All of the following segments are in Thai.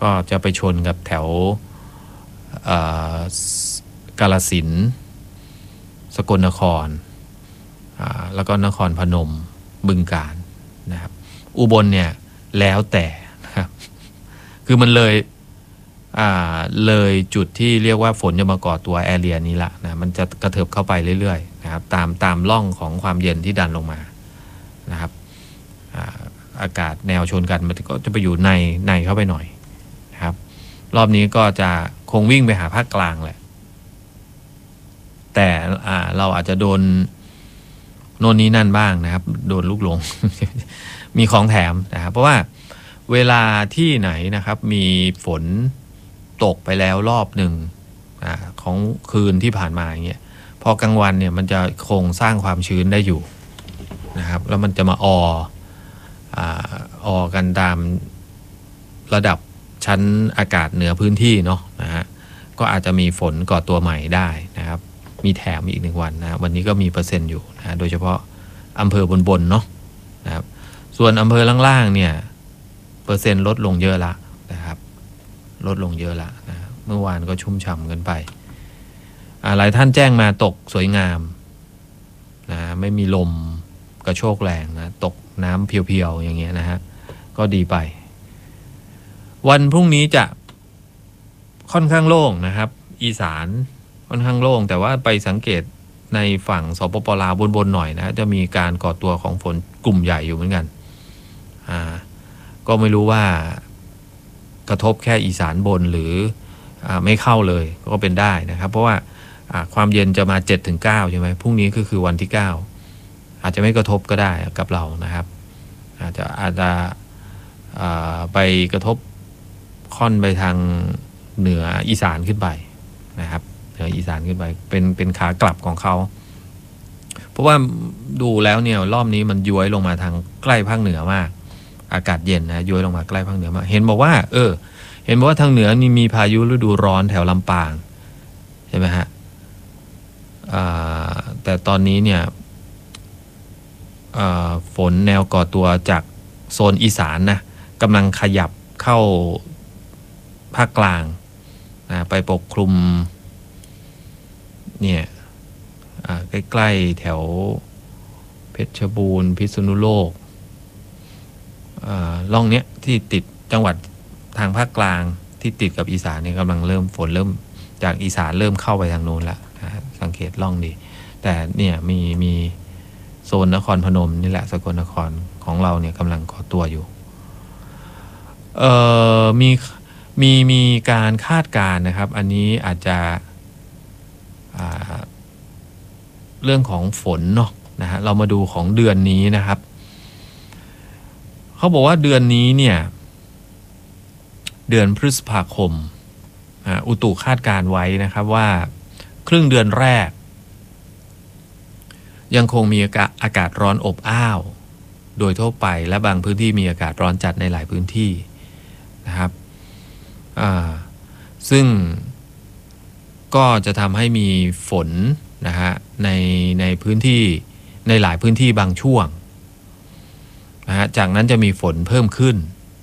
ก็จะไปชนกับแถวกาฬสินธุ์สกลนครแล้วก็นครพนมบึงกาฬนะครับอุบลเนี่ยแล้วแต่นะครับคือมันเลยจุดที่เรียกว่าฝนจะมาก่อตัวแอเรียนี้ละนะมันจะกระเถิบเข้าไปเรื่อยๆนะครับตามร่องของความเย็นที่ดันลงมานะครับอากาศแนวชนกันมันก็จะไปอยู่ในเข้าไปหน่อยนะครับรอบนี้ก็จะคงวิ่งไปหาภาคกลางแหละแต่เราอาจจะโดนโน่นนี้นั่นบ้างนะครับโดนลูกหลง มีของแถมนะครับเพราะว่าเวลาที่ไหนนะครับมีฝนตกไปแล้วรอบหนึ่งของคืนที่ผ่านมาอย่างเงี้ยพอกลางวันเนี่ยมันจะคงสร้างความชื้นได้อยู่นะครับแล้วมันจะมาอกันตามระดับชั้นอากาศเหนือพื้นที่เนาะนะฮะก็อาจจะมีฝนก่อตัวใหม่ได้นะครับมีแถมอีก1 วันนะวันนี้ก็มีเปอร์เซ็นต์อยู่นะโดยเฉพาะอำเภอบนเนาะนะครับส่วนอำเภอล่างๆเนี่ยเปอร์เซ็นต์ลดลงเยอะละนะครับลดลงเยอะละนะเมื่อวานก็ชุ่มฉ่ำกันไปหลายท่านแจ้งมาตกสวยงามนะไม่มีลมกระโชกแรงนะตกน้ำเพียวๆอย่างเงี้ยนะฮะก็ดีไปวันพรุ่งนี้จะค่อนข้างโล่งนะครับอีสานค่อนข้างโล่งแต่ว่าไปสังเกตในฝั่งสปป.ลาวบนหน่อยนะจะมีการก่อตัวของฝนกลุ่มใหญ่อยู่เหมือนกันก็ไม่รู้ว่ากระทบแค่อีสานบนหรือไม่เข้าเลยก็เป็นได้นะครับเพราะว่าความเย็นจะมา 7-9 ใช่ไหมพรุ่งนี้ก็คือวันที่ 9อาจจะไม่กระทบก็ได้กับเรานะครับอาจจะไปกระทบค่อนไปทางเหนืออีสานขึ้นไปนะครับเหนืออีสานขึ้นไปเป็นขากลับของเขาเพราะว่าดูแล้วเนี่ยรอบนี้มันย้วยลงมาทางใกล้ภาคเหนือมากอากาศเย็นนะย้วยลงมาใกล้ภาคเหนือมากเห็นบอกว่าทางเหนือนี่มีพายุฤดูร้อนแถวลำปางใช่ไหมฮะแต่ตอนนี้เนี่ยฝนแนวก่อตัวจากโซนอีสานนะกำลังขยับเข้าภาคกลางนะไปปกคลุมเนี่ยใกล้ๆแถวเพชรบูรณ์พิษณุโลกร่องเนี้ยที่ติดจังหวัดทางภาคกลางที่ติดกับอีสานเนี่ยกำลังฝนเริ่มจากอีสานเริ่มเข้าไปทางโน้นละนะสังเกตร่องดีแต่เนี่ยมีโซนนครพนมนี่แหละสกลนครของเราเนี่ยกำลังก่อตัวอยู่มีการคาดการณ์นะครับอันนี้อาจจะเรื่องของฝนเนาะนะฮะเรามาดูของเดือนนี้นะครับเขาบอกว่าเดือนนี้เนี่ยเดือนพฤษภาคมอุตุคาดการณ์ไว้นะครับว่าครึ่งเดือนแรกยังคงมีอากาศร้อนอบอ้าวโดยทั่วไปและบางพื้นที่มีอากาศร้อนจัดในหลายพื้นที่นะครับซึ่งก็จะทำให้มีฝนนะฮะในพื้นที่ในหลายพื้นที่บางช่วงนะฮะจากนั้นจะมีฝนเพิ่มขึ้น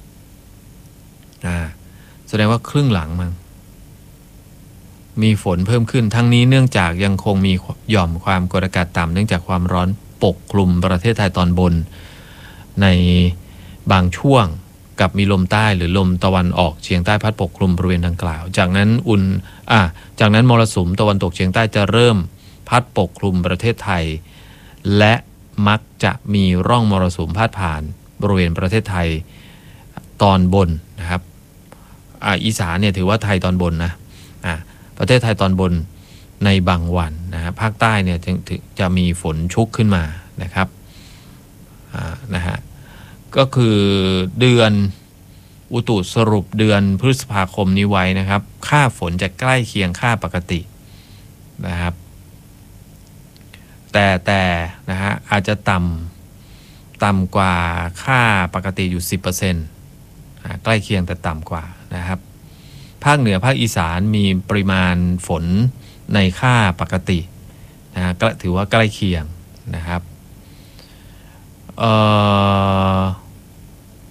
แสดงว่าครึ่งหลังมั้งมีฝนเพิ่มขึ้นทั้งนี้เนื่องจากยังคงมีหย่อมความกดอากาศต่ำเนื่องจากความร้อนปกคลุมประเทศไทยตอนบนในบางช่วงกับมีลมใต้หรือลมตะวันออกเฉียงใต้พัดปกคลุมบริเวณดังกล่าวจากนั้นมรสุมตะวันตกเฉียงใต้จะเริ่มพัดปกคลุมประเทศไทยและมักจะมีร่องมรสุมพาดผ่านบริเวณประเทศไทยตอนบนนะครับอีสานเนี่ยถือว่าไทยตอนบนนะประเทศไทยตอนบนในบางวันนะฮะภาคใต้เนี่ยจะมีฝนชุกขึ้นมานะครับนะฮะก็คือเดือนอุตุสรุปเดือนพฤษภาคมนี้ไว้นะครับค่าฝนจะใกล้เคียงค่าปกตินะครับแต่นะฮะอาจจะต่ำกว่าค่าปกติอยู่ 10% ใกล้เคียงแต่ต่ำกว่านะครับภาคเหนือภาคอีสานมีปริมาณฝนในค่าปกตินะก็ถือว่าใกล้เคียงนะครับ